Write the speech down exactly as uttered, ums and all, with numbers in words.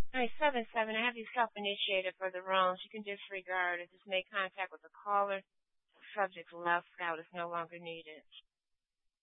All right, seven seven. I have you self-initiated for the rooms. You can disregard or just make contact with the caller. Subject left out is no longer needed.